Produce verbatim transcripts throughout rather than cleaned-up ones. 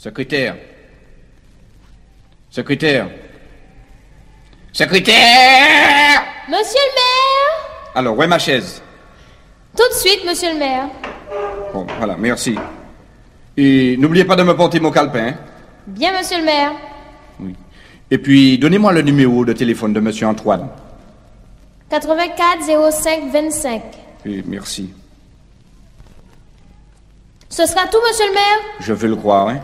Secrétaire. Secrétaire. Secrétaire! Monsieur le maire! Alors, où est ma chaise? Tout de suite, monsieur le maire. Bon, voilà, merci. Et n'oubliez pas de me porter mon calepin. Hein? Bien, monsieur le maire. Oui. Et puis, donnez-moi le numéro de téléphone de monsieur Antoine. quatre-vingt-quatre zéro cinq vingt-cinq. Et merci. Ce sera tout, monsieur le maire? Je veux le croire, hein?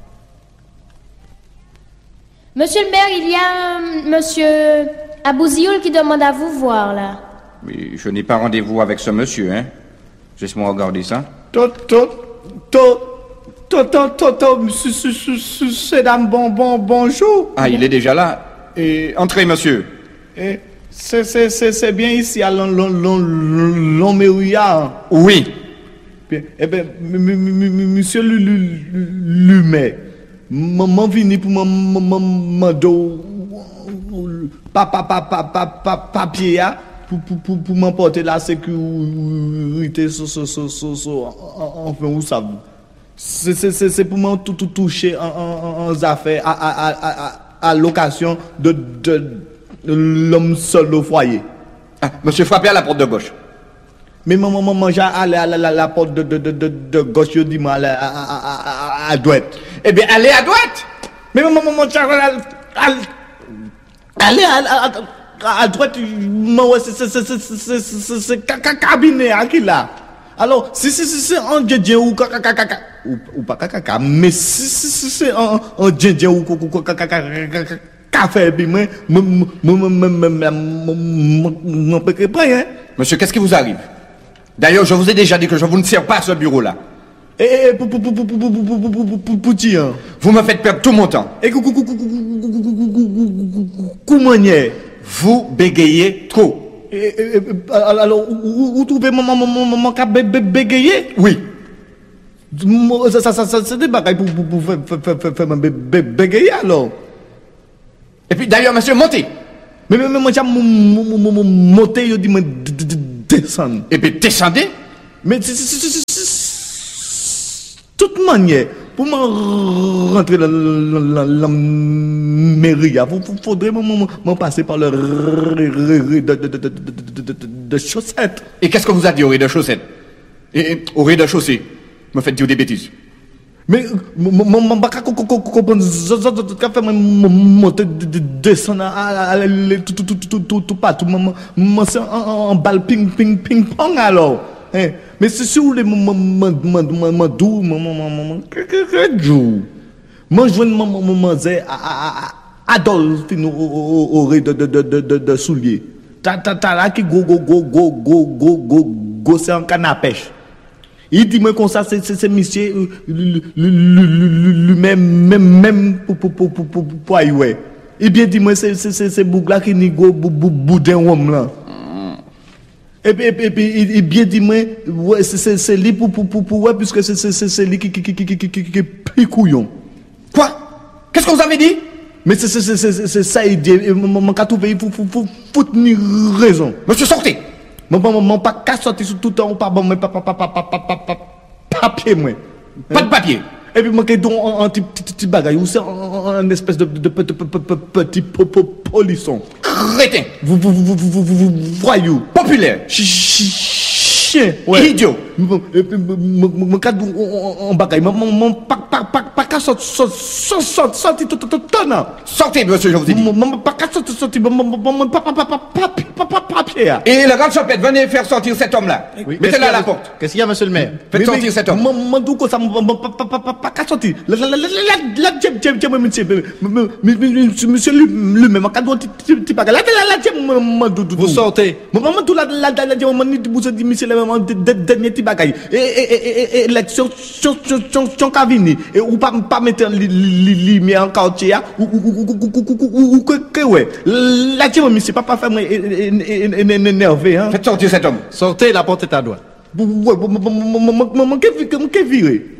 Monsieur le maire, il y a un monsieur Abouzioul qui demande à vous voir, là. Mais je n'ai pas rendez-vous avec ce monsieur, hein? Laisse-moi regarder ça. Tot, tot, tot, tot, tot, tot, tot, monsieur, c'est dame, bon, bon, bonjour. Ah, il est déjà là. Et entrez, monsieur. Et c'est, c'est, c'est, c'est bien ici, à l'Oméouya. Oui. Bien. Eh bien, monsieur Lumet, maman vini pour m'en papa, papa, papa, papier, pour, pour, pour, pour m'emporter la sécurité, so, so, so, so, so, enfin, où ça va? C'est, c'est, c'est, c'est pour m'en tout, tout toucher en, en, en affaires à, à, à, à, à l'occasion de, de, de l'homme seul au foyer. Ah, monsieur, frappez à la porte de gauche. Mais maman, maman, j'ai allé à la, la, la porte de, de, de, de, de gauche, je dis, moi, à, à, à, à, à droite. Eh bien, allez à droite. Mais maman, maman, j'ai allez à, à, à, à droite, c'est cabinet à qui là. Alors, si c'est un djendjen ou caca, ou pas caca, mais si c'est un djendjen ou café, puis moi, moi, moi, moi, moi, moi, peux pas, hein. Monsieur, qu'est-ce qui vous arrive? D'ailleurs, je vous ai déjà dit que je vous ne sers pas à ce bureau-là. Eh, pour, pour, pour, pour, pour, pour, pour, pour, pour, pour dire. Vous me faites perdre tout mon temps. Et comment est? Vous bégayez trop. Alors, où trouvez mon mon cap bégayer? Oui. Ça, ça, ça, c'est des bagailles pour, pour, pour faire, faire, bégayer, alors. Et puis, d'ailleurs, monsieur, montez. Mais, mais, mais, moi, j'ai monté, je dis, moi, descendre. Et puis, descendez. Mais, toute manière, pour me rentrer dans la mairie, il faudrait me passer par le de chaussettes. Et qu'est-ce que vous a dit au rez-de-chaussette? Et au rez-de-chaussée? Me faites dire des bêtises. Mais, mon bac comprendre, ça fait monter, descendre, aller tout, tout, tout, tout, tout, partout. Moi, c'est un balle ping, ping, ping, pong, alors. Mais c'est sûr, les moments doux, que joue. Moi, je vois mon Adolphe au rez de souliers. T'as là qui go, go, go, go, go, go, go, go, c'est un canne à pêche. Il dit moi comme ça, c'est monsieur lui-même, même, même pour pour pour pour pour pour aïe. Il bien dit moi c'est c'est c'est bougla qui ni go boudin homme là. Et puis et puis il bien dit moi ouais c'est c'est lui pour pour pour pour ouais puisque c'est c'est c'est lui qui qui qui qui qui qui picouillon. Quoi? Qu'est-ce que vous avez dit? Mais c'est c'est c'est c'est ça il dit mon cas trouver il faut faut faut ni raison. Monsieur, sortez. Mon mon mon pas qu'à sortir sur tout temps ou pas bon mais pas pas pas pas papier moi. Pas de papier. Et puis moi qui don un petit petit bagaille ou c'est un espèce de de petit polisson. Crétin. Vous vous vous vous vous voyou. Populaire. Chien. Idiot. Et puis mon cas en bagaille mon mon pas pas pas pas qu'à sortir sortir sortir tout tout tout non. Sortez, monsieur, je vous ai dit. Mon pas qu'à sortir sortir mon mon pas pas pas papier. Et le grand chopette, venez faire sortir cet homme-là. Mettez-le à la porte. Qu'est-ce qu'il y a, monsieur le maire? Faites sortir cet homme. Mon tout ça pas qu'à sortir. La la la la j'aime j'aime j'aime monsieur monsieur lui-même quand on petit bagage là là j'aime Vous sortez. Mon maman tout là là là j'aime mon vous dit monsieur le maman dernier petit bagage et et et élection son cavini et ou pas pas mettre lumière en quartier ou ou ou que ouais là j'aime monsieur pas pas faire énervé hein. Faites sortir cet homme. Sortez, la porte est à droite. Ouais, mon mon mon mon mon mon